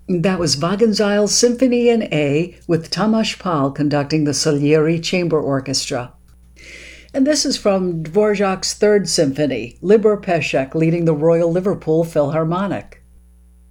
That was Wagenseil's Symphony in A with Tamas Pal conducting the Salieri Chamber Orchestra. And this is from Dvorak's Third Symphony, Libor Pesek leading the Royal Liverpool Philharmonic.